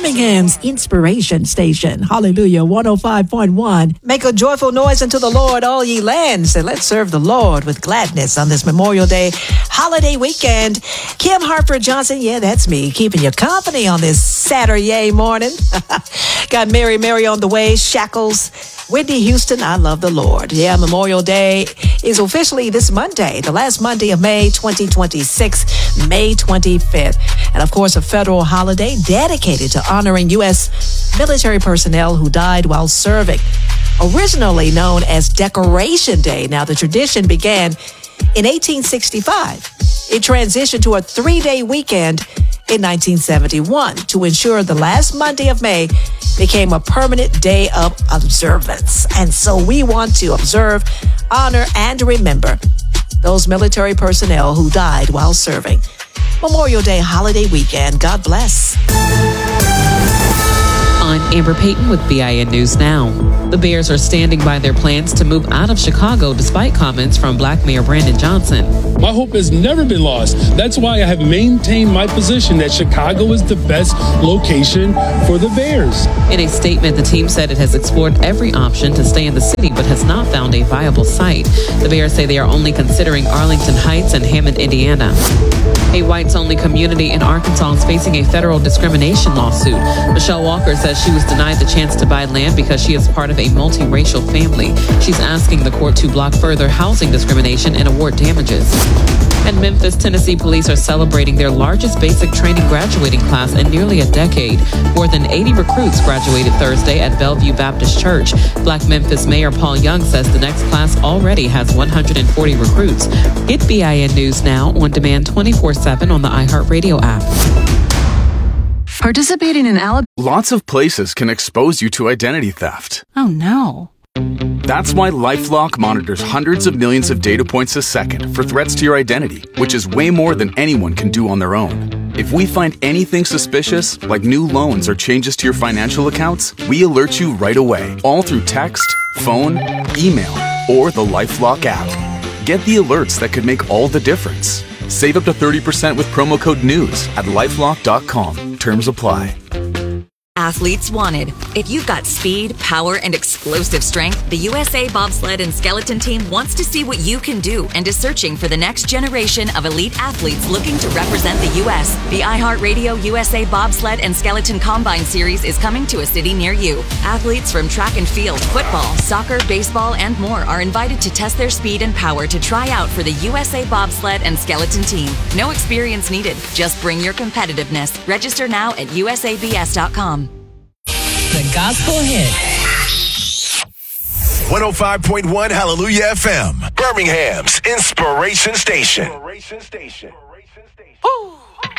Birmingham's inspiration station. Hallelujah, 105.1. Make a joyful noise unto the Lord, all ye lands, and let's serve the Lord with gladness on this Memorial Day holiday weekend. Kim Hartford Johnson, yeah, that's me, keeping you company on this Saturday morning. Got Mary on the way, Shackles, Whitney Houston, I love the Lord. Yeah, Memorial Day is officially this Monday, the last Monday of May 2026, May 25th. And of course, a federal holiday dedicated to honoring U.S. military personnel who died while serving. Originally known as Decoration Day. Now, the tradition began in 1865. It transitioned to a 3-day weekend in 1971 to ensure the last Monday of May became a permanent day of observance. And so we want to observe, honor, and remember those military personnel who died while serving. Memorial Day holiday weekend. God bless. I'm Amber Payton with BIN News Now. The Bears are standing by their plans to move out of Chicago despite comments from Black Mayor Brandon Johnson. My hope has never been lost. That's why I have maintained my position that Chicago is the best location for the Bears. In a statement, the team said it has explored every option to stay in the city but has not found a viable site. The Bears say they are only considering Arlington Heights and Hammond, Indiana. A whites-only community in Arkansas is facing a federal discrimination lawsuit. Michelle Walker says she was denied the chance to buy land because she is part of a multiracial family. She's asking the court to block further housing discrimination and award damages. And Memphis, Tennessee police are celebrating their largest basic training graduating class in nearly a decade. More than 80 recruits graduated Thursday at Bellevue Baptist Church. Black Memphis Mayor Paul Young says the next class already has 140 recruits. Get BIN News Now on demand 24/7 on the iHeartRadio app. Participating in Alabama. Lots of places can expose you to identity theft. Oh no. That's why LifeLock monitors hundreds of millions of data points a second for threats to your identity, which is way more than anyone can do on their own. If we find anything suspicious, like new loans or changes to your financial accounts, we alert you right away, all through text, phone, email, or the LifeLock app. Get the alerts that could make all the difference. Save up to 30% with promo code NEWS at LifeLock.com. Terms apply. Athletes wanted. If you've got speed, power, and explosive strength, the USA Bobsled and Skeleton Team wants to see what you can do and is searching for the next generation of elite athletes looking to represent the U.S. The iHeartRadio USA Bobsled and Skeleton Combine Series is coming to a city near you. Athletes from track and field, football, soccer, baseball, and more are invited to test their speed and power to try out for the USA Bobsled and Skeleton Team. No experience needed. Just bring your competitiveness. Register now at usabs.com. The Gospel Hit. 105.1 Hallelujah FM. Birmingham's Inspiration Station. Ooh.